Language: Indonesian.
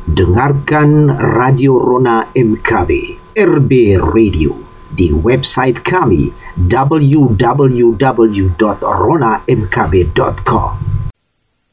Dengarkan Radio Rona MKB, RB Radio, di website kami www.ronamkb.com.